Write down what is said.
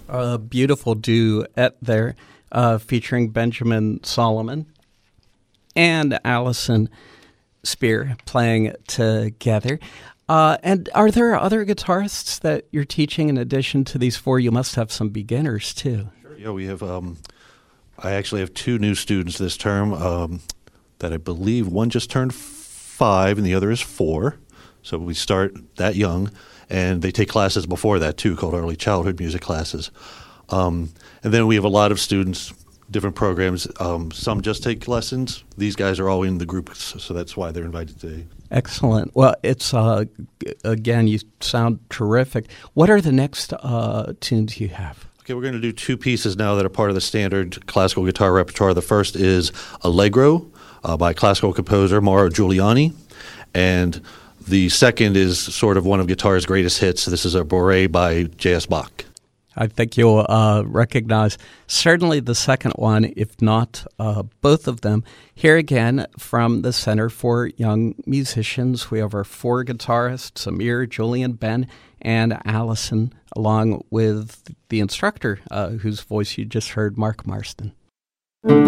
A beautiful duet there featuring Benjamin Solomon and Allison Spear playing together. And are there other guitarists that you're teaching in addition to these four? You must have some beginners, too. Sure. Yeah, we have. I actually have two new students this term that I believe one just turned 5 and the other is 4. So we start that young, and they take classes before that, too, called early childhood music classes. And then we have a lot of students, different programs. Some just take lessons. These guys are all in the group, so that's why they're invited today. Excellent. Well, it's, again, you sound terrific. What are the next tunes you have? Okay, we're going to do 2 pieces now that are part of the standard classical guitar repertoire. The first is Allegro by classical composer Mauro Giuliani, and the second is sort of one of guitar's greatest hits. This is a Bourrée by J.S. Bach. I think you'll recognize certainly the second one, if not both of them. Here again from the Center for Young Musicians, we have our 4 guitarists, Amir, Julian, Ben, and Allison, along with the instructor whose voice you just heard, Mark Marston.